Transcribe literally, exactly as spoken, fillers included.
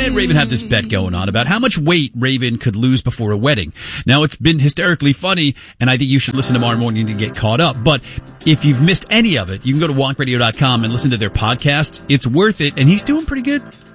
and Raven have this bet going on about how much weight Raven could lose before a wedding. Now, it's been hysterically funny, and I think you should listen tomorrow morning to get caught up. But if you've missed any of it, you can go to wonk radio dot com and listen to their podcast. It's worth it, and he's doing pretty good.